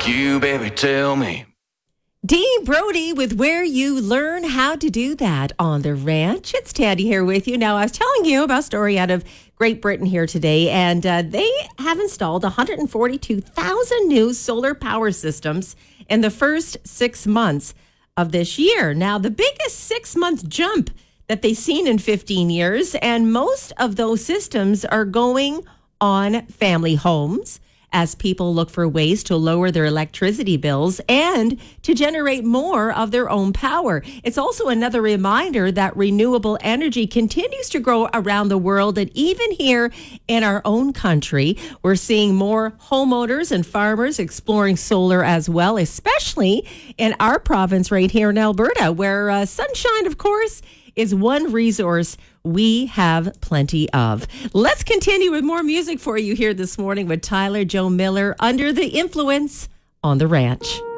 like you, baby, tell me. Dee Brody with Where You Learn How to Do That on the Ranch. It's Tandy here with you. Now, I was telling you about a story out of Great Britain here today, and they have installed 142,000 new solar power systems in the first 6 months of this year. Now, the biggest 6-month jump that they've seen in 15 years, and most of those systems are going on family homes, as people look for ways to lower their electricity bills and to generate more of their own power. It's also another reminder that renewable energy continues to grow around the world, and even here in our own country, we're seeing more homeowners and farmers exploring solar as well, especially in our province right here in Alberta, where sunshine, of course, is one resource we have plenty of. Let's continue with more music for you here this morning with Tyler Joe Miller, Under the Influence on the Ranch.